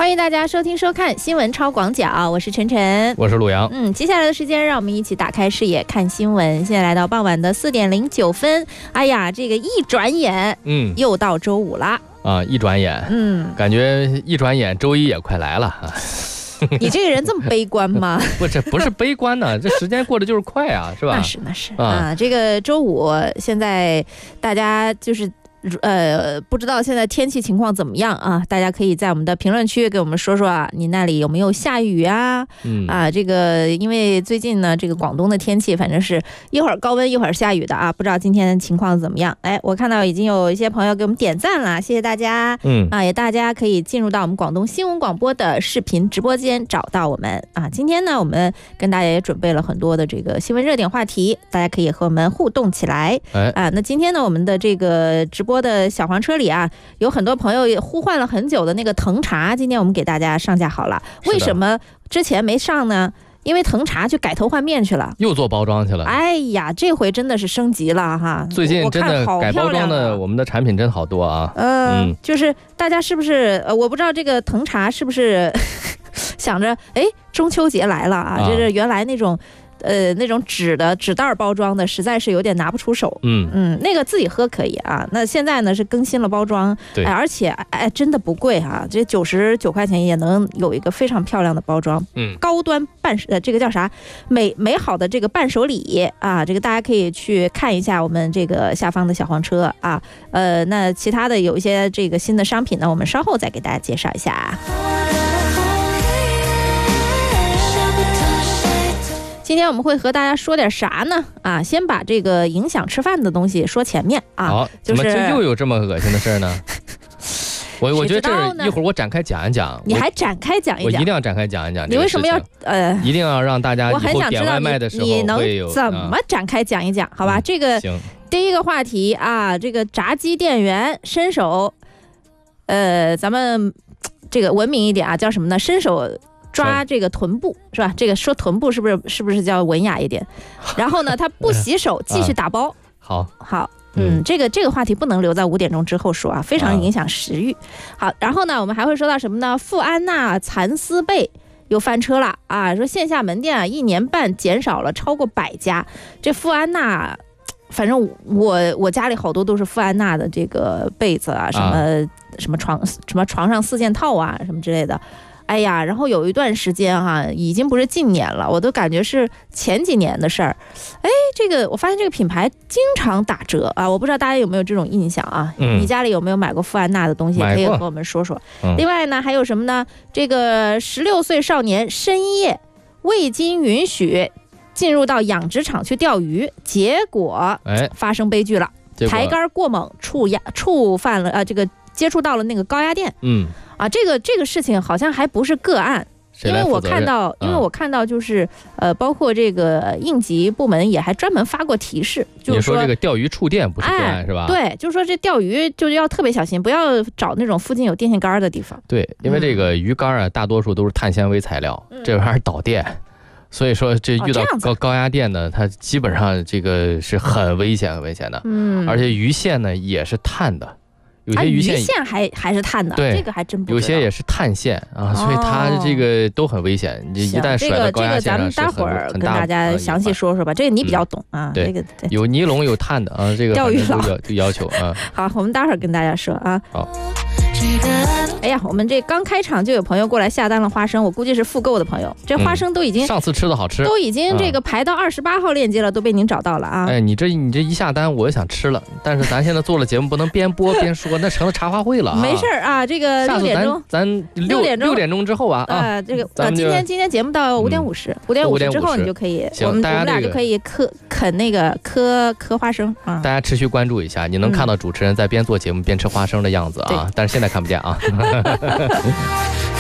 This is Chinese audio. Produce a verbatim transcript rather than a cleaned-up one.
欢迎大家收听收看新闻超广角，我是晨晨， 我是陆阳。 嗯，接下来的时间让我们一起打开视野看新闻。现在来到傍晚的四点零九分，哎呀，这个一转眼，嗯，又到周五啦。 啊，一转眼，嗯，感觉一转眼周一也快来了。 你这个人这么悲观吗？ 不，这不是悲观呢，这时间过得就是快啊，是吧？ 那是那是啊，啊这个周五现在大家就是。呃，不知道现在天气情况怎么样啊？大家可以在我们的评论区给我们说说啊，你那里有没有下雨啊？嗯啊，这个因为最近呢，这个广东的天气反正是一会儿高温一会儿下雨的啊，不知道今天情况怎么样？哎，我看到已经有一些朋友给我们点赞了，谢谢大家。嗯啊，也大家可以进入到我们广东新闻广播的视频直播间找到我们啊。今天呢，我们跟大家也准备了很多的这个新闻热点话题，大家可以和我们互动起来。哎啊，那今天呢，我们的这个直播的小黄车里啊，有很多朋友也呼唤了很久的那个藤茶，今天我们给大家上架好了。为什么之前没上呢？因为藤茶去改头换面去了， 又做包装去了。 哎呀，这回真的是升级了哈！ 最近真的改包装的，我们的产品真好多啊。 嗯，嗯就是大家是不是？呃，我不知道这个藤茶是不是想着，哎，中秋节来了啊，啊就是原来那种。呃，那种纸的纸袋包装的，实在是有点拿不出手。嗯嗯，那个自己喝可以啊。那现在呢是更新了包装，对，哎、而且哎真的不贵哈、啊，这九十九块钱也能有一个非常漂亮的包装。嗯，高端伴呃这个叫啥美美好的这个伴手礼啊，这个大家可以去看一下我们这个下方的小黄车啊。呃，那其他的有一些这个新的商品呢，我们稍后再给大家介绍一下。今天我们会和大家说点啥呢？啊，先把这个影响吃饭的东西说前面啊。 好，就是怎么就又有这么恶心的事呢？我我觉得这一会儿我展开讲一讲。 你还展开讲一讲？ 我一定要展开讲一讲。 你为什么要呃？ 一定要让大家以后点外卖的时候你能怎么展开讲一讲？好吧，这个第一个话题啊，这个炸鸡店员伸手，呃，咱们这个文明一点啊，叫什么呢？伸手。抓这个臀部是吧？这个说臀部是不是是不是叫文雅一点？然后呢，他不洗手继续打包。 好， 好，嗯，这个这个话题不能留在五点钟之后说啊，非常影响食欲。好，然后呢，我们还会说到什么呢？富安娜蚕丝被又翻车了啊！说线下门店啊，一年半减少了超过百家。这富安娜，反正我我家里好多都是富安娜的这个被子啊，什么、啊、什么床什么床上四件套啊，什么之类的。哎呀，然后有一段时间哈、啊，已经不是近年了，我都感觉是前几年的事儿。哎，这个我发现这个品牌经常打折啊，我不知道大家有没有这种印象啊？嗯、你家里有没有买过富安娜的东西？可以和我们说说。嗯、另外呢，还有什么呢？这个十六岁少年深夜未经允许进入到养殖场去钓鱼，结果发生悲剧了，抬竿过猛，触压触犯了啊，这个接触到了那个高压电。嗯。啊，这个这个事情好像还不是个案，因为我看到，因为我看到就是、嗯、呃，包括这个应急部门也还专门发过提示，就是说你说这个钓鱼触电不是个案、哎、是吧？ 对，就是说这钓鱼就要特别小心，不要找那种附近有电线杆的地方。 对，因为这个鱼竿啊，大多数都是碳纤维材料，嗯、这玩意儿导电。所以说，这遇到高高压电呢，它基本上这个是很危险、很危险的。嗯，而且鱼线呢也是碳的。有些鱼线、 啊、鱼线还还是碳的， 对， 这个还真不知道。 有些也是碳线啊，所以它这个都很危险。你、哦、一旦甩到高压线上是很、 这个这个、咱们待会儿跟大家详细说说吧。这个你比较懂、嗯、啊， 对， 这个对有尼龙有碳的啊，这个钓鱼佬要要求啊。 好，我们待会儿跟大家说啊。 好。 哎呀，我们这刚开场就有朋友过来下单了花生，我估计是复购的朋友。这花生都已经、 嗯、上次吃的好吃， 都已经这个排到二十八号链接了，都被您找到了啊！ 哎，你这你这一下单，我也想吃了，但是咱现在做了节目，不能边播边说，那成了茶话会了啊！ 没事啊，这个六点钟， 咱六点钟六点钟之后啊啊，这个呃，今天今天节目到五点五十，五点五十之后你就可以，我们我们俩就可以嗑啃那个嗑嗑花生啊！ 大家持续关注一下，你能看到主持人在边做节目边吃花生的样子啊，但是现在看不见啊。